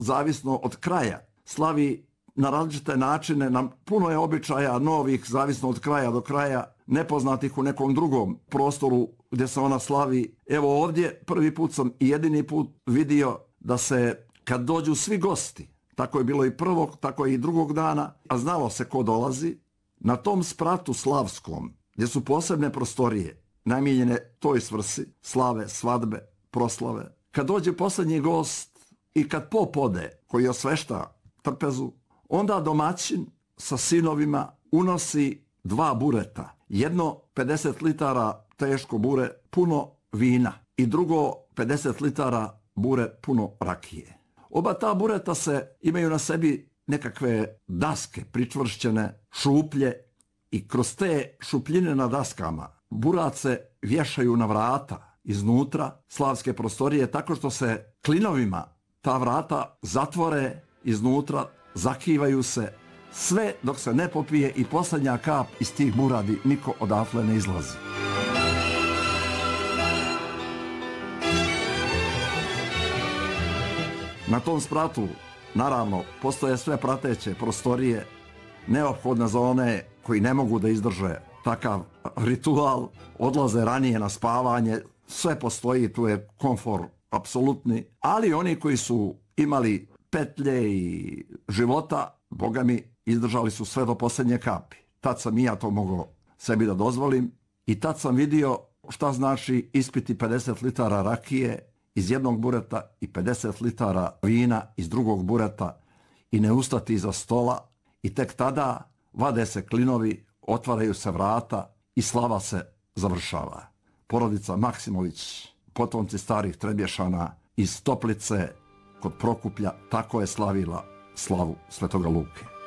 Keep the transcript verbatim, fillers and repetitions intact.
zavisno od kraja. Slavi na različite načine, na puno je običaja novih, zavisno od kraja do kraja, nepoznatih u nekom drugom prostoru gdje se ona slavi. Evo ovdje prvi put sam i jedini put vidio da se kad dođu svi gosti, tako je bilo i prvog, tako i drugog dana, a znalo se ko dolazi, na tom spratu slavskom, gdje su posebne prostorije, namijenjene toj svrsi, slave, svadbe, proslave. Kad dođe posljednji gost i kad pop ode, koji osvešta trpezu, onda domaćin sa sinovima unosi dva bureta. Jedno pedeset litara teško bure puno vina i drugo pedeset litara bure puno rakije. Oba ta bureta se imaju na sebi nekakve daske pričvršćene, šuplje i kroz te šupljine na daskama burace vješaju na vrata iznutra slavske prostorije tako što se klinovima ta vrata zatvore iznutra, zakivaju se, sve dok se ne popije i posljednja kap iz tih buradi, niko odatle ne izlazi. Na tom spratu, naravno, postoje sve prateće prostorije, neophodne za one koji ne mogu da izdrže takav ritual, odlaze ranije na spavanje, sve postoji, tu je komfor apsolutni, ali oni koji su imali petlje i života, Boga mi, izdržali su sve do posljednje kapi. Tad sam i ja to mogao sebi da dozvolim i tad sam vidio šta znači ispiti pedeset litara rakije iz jednog bureta i pedeset litara vina iz drugog bureta i ne ustati iza stola i tek tada vade se klinovi, otvaraju se vrata i slava se završava. Porodica Maksimović, potomci starih Trebješana iz Toplice kod Prokuplja, tako je slavila slavu Svetoga Luke.